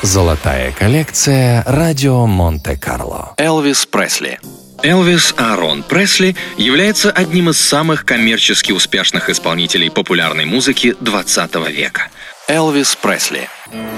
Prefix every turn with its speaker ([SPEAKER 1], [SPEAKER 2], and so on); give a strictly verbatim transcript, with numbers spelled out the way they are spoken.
[SPEAKER 1] Золотая коллекция «Радио Монте-Карло».
[SPEAKER 2] Элвис Пресли. Элвис Аарон Пресли является одним из самых коммерчески успешных исполнителей популярной музыки двадцатого века. Элвис Пресли.